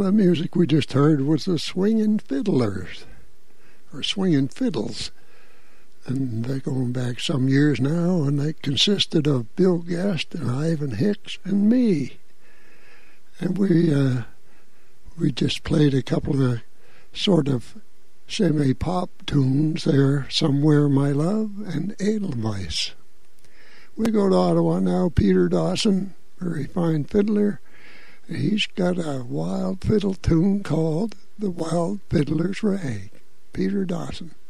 Well, the music we just heard was the Swingin' Fiddlers, or Swingin' Fiddles. And they're going back some years now, and they consisted of Bill Guest and Ivan Hicks and me. And we just played a couple of the sort of semi-pop tunes there, Somewhere My Love and Edelweiss. We go to Ottawa now. Peter Dawson, very fine fiddler. He's got a wild fiddle tune called The Wild Fiddler's Rag. Peter Dawson.